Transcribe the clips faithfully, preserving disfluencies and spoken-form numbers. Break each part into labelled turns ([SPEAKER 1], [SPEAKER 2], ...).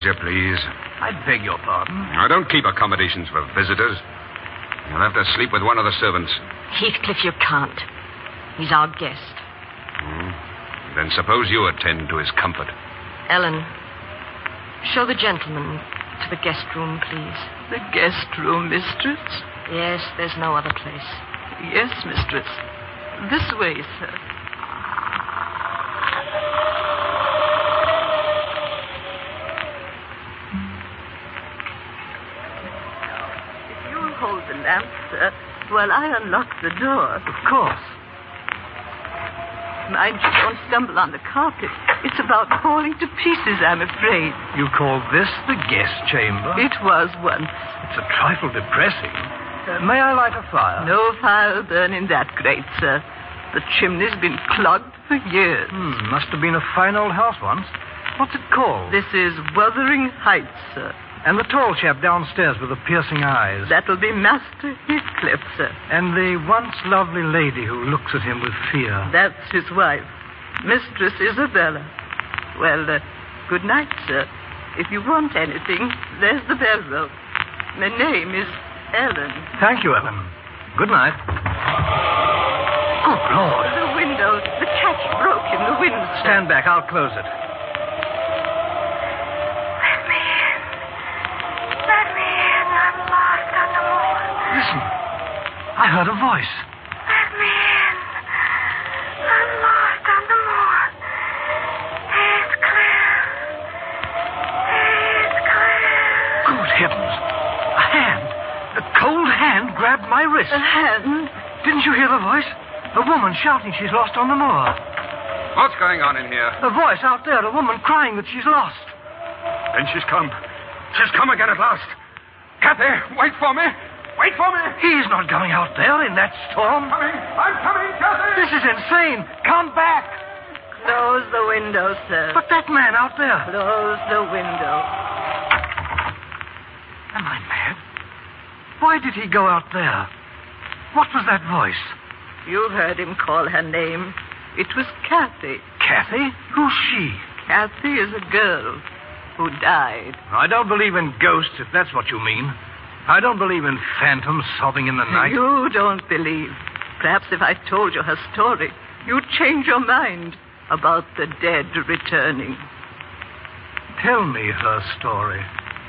[SPEAKER 1] You please.
[SPEAKER 2] I beg your pardon.
[SPEAKER 1] Now, don't keep accommodations for visitors. You'll have to sleep with one of the servants.
[SPEAKER 3] Heathcliff, you can't. He's our guest.
[SPEAKER 1] Hmm. Then suppose you attend to his comfort.
[SPEAKER 3] Ellen, show the gentleman to the guest room, please.
[SPEAKER 4] The guest room, mistress?
[SPEAKER 3] Yes, there's no other place.
[SPEAKER 4] Yes, mistress. This way, sir. If you'll hold the lamp, sir, while I unlock the door.
[SPEAKER 2] Of course.
[SPEAKER 4] Mind you don't stumble on the carpet. It's about falling to pieces, I'm afraid.
[SPEAKER 2] You call this the guest chamber?
[SPEAKER 4] It was once.
[SPEAKER 2] It's a trifle depressing. Uh, may I light a fire?
[SPEAKER 4] No fire will burn in that grate, sir. The chimney's been clogged for years.
[SPEAKER 2] Hmm, must have been a fine old house once. What's it called?
[SPEAKER 4] This is Wuthering Heights, sir.
[SPEAKER 2] And the tall chap downstairs with the piercing eyes.
[SPEAKER 4] That'll be Master Heathcliff, sir.
[SPEAKER 2] And the once lovely lady who looks at him with fear.
[SPEAKER 4] That's his wife, Mistress Isabella. Well, uh, good night, sir. If you want anything, there's the bell rope. My name is Ellen.
[SPEAKER 2] Thank you, Ellen. Good night. Good Lord.
[SPEAKER 4] The window, the catch broke in the wind.
[SPEAKER 2] Stand back, I'll close it. Listen. I heard a voice.
[SPEAKER 5] Let me in. I'm lost on the moor. It's clear. It's clear.
[SPEAKER 2] Good heavens. A hand. A cold hand grabbed my wrist.
[SPEAKER 4] A hand?
[SPEAKER 2] Didn't you hear the voice? A woman shouting she's lost on the moor.
[SPEAKER 1] What's going on in here?
[SPEAKER 2] A voice out there, a woman crying that she's lost.
[SPEAKER 1] Then she's come. She's come again at last. Kathy, wait for me. Wait for me.
[SPEAKER 2] He's not going out there in that storm.
[SPEAKER 1] Coming. I'm coming, Kathy.
[SPEAKER 2] This is insane. Come back.
[SPEAKER 4] Close the window, sir.
[SPEAKER 2] But that man out there.
[SPEAKER 4] Close the window.
[SPEAKER 2] Am I mad? Why did he go out there? What was that voice?
[SPEAKER 4] You heard him call her name. It was Kathy.
[SPEAKER 2] Kathy? Who's she?
[SPEAKER 4] Kathy is a girl who died.
[SPEAKER 2] I don't believe in ghosts, if that's what you mean. I don't believe in phantoms sobbing in the night.
[SPEAKER 4] You don't believe. Perhaps if I told you her story, you'd change your mind about the dead returning.
[SPEAKER 2] Tell me her story.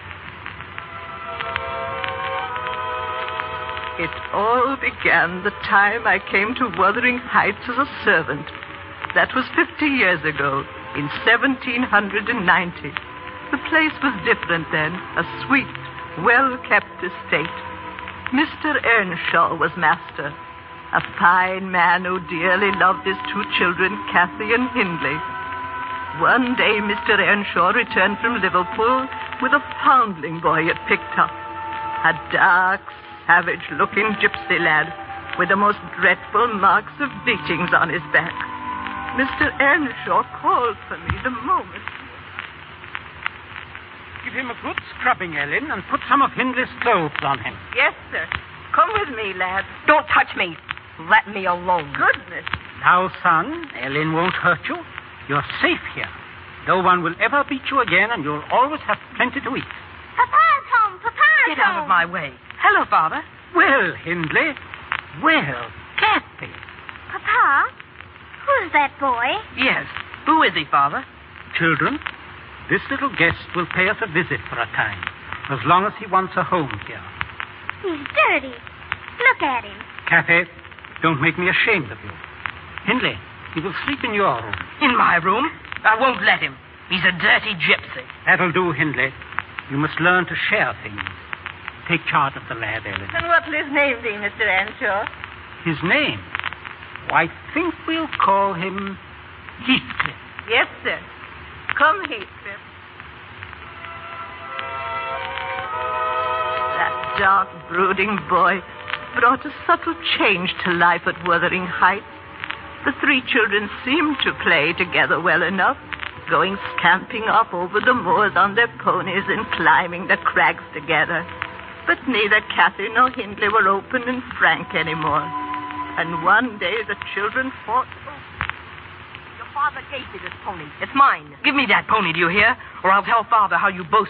[SPEAKER 4] It all began the time I came to Wuthering Heights as a servant. That was fifty years ago, in seventeen ninety. The place was different then, a sweet, well-kept estate. Mister Earnshaw was master, a fine man who dearly loved his two children, Kathy and Hindley. One day, Mister Earnshaw returned from Liverpool with a foundling boy he had picked up. A dark, savage-looking gypsy lad with the most dreadful marks of beatings on his back. Mister Earnshaw called for me the moment.
[SPEAKER 6] Give him a good scrubbing, Ellen, and put some of Hindley's clothes on him.
[SPEAKER 4] Yes, sir. Come with me, lad.
[SPEAKER 3] Don't touch me. Let me alone.
[SPEAKER 4] Goodness.
[SPEAKER 6] Now, son, Ellen won't hurt you. You're safe here. No one will ever beat you again, and you'll always have plenty to eat.
[SPEAKER 5] Papa's home. Papa's
[SPEAKER 3] Get
[SPEAKER 5] home.
[SPEAKER 3] out of my way. Hello, Father.
[SPEAKER 6] Well, Hindley. Well, Kathy.
[SPEAKER 5] Papa, who's that boy?
[SPEAKER 3] Yes. Who is he, Father?
[SPEAKER 6] Children, this little guest will pay us a visit for a time, as long as he wants a home here.
[SPEAKER 5] He's dirty. Look at him.
[SPEAKER 6] Kathy, don't make me ashamed of you. Hindley, he will sleep in your room.
[SPEAKER 3] In my room? I won't let him. He's a dirty gypsy.
[SPEAKER 6] That'll do, Hindley. You must learn to share things. Take charge of the lad, Ellen.
[SPEAKER 4] And what'll his name be, Mister Earnshaw?
[SPEAKER 6] His name? I think we'll call him Heathcliff.
[SPEAKER 4] Yes, sir. Come, Heathcliff. That dark, brooding boy brought a subtle change to life at Wuthering Heights. The three children seemed to play together well enough, going scamping up over the moors on their ponies and climbing the crags together. But neither Kathy nor Hindley were open and frank anymore. And one day the children fought.
[SPEAKER 3] Your father gave me this pony. It's mine. Give me that pony, do you hear? Or I'll tell Father how you both